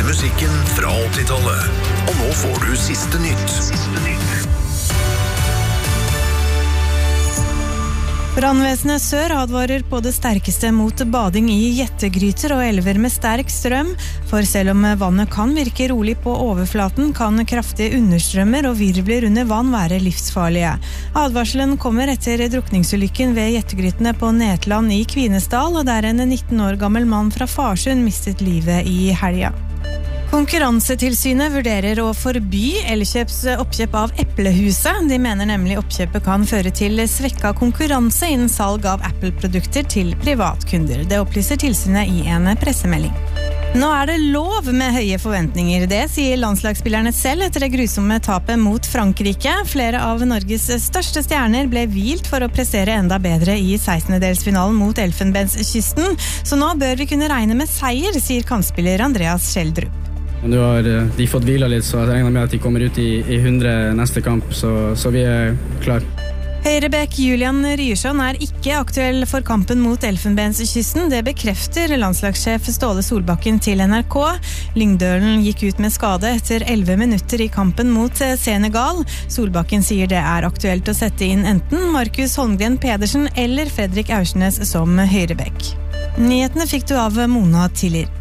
beste musikken fra 80-tallet. Og nå får du siste nytt. Brannvesenet Sør advarer på det sterkeste mot bading i jettegryter og elver med sterk strøm, for selv om vannet kan virke rolig på overflaten, kan kraftige understrømmer og virvler under vann være livsfarlige. Advarselen kommer etter drukningsulykken ved jettegrytene på Netland i Kvinesdal, og der en 19 år gammel mann fra Farsund mistet livet i helga. Konkurransetilsynet vurderer å forby Elkjøps oppkjøp av Eplehuset. De mener nemlig oppkjøpet kan føre til svekket konkurranse innen salg av Apple-produkter til privatkunder. Det opplyser tilsynet i en pressemelding. Nå er det lov med høye forventninger, det sier landslagsspillerne selv etter det grusomme tapet mot Frankrike. Flere av Norges største stjerner ble hvilt for å prestere enda bedre i 16-delsfinalen mot Elfenbenskysten, så nå bør vi kunne regne med seier, sier kantspiller Andreas Schjelderup. Nå har de fått hvila litt, så jeg regner med at de kommer ut i 100 neste kamp, så vi er klar. Høyrebekk Julian Ryerson er ikke aktuell for kampen mot Elfenbenskysten. Det bekrefter landslagssjef Ståle Solbakken til NRK. Lyngdølen gikk ut med skade etter 11 minutter i kampen mot Senegal. Solbakken sier det er aktuelt å sette inn enten Markus Holmgren Pedersen eller Fredrik Aursnes som høyrebekk. Nyhetene fikk du av Mona Tiller.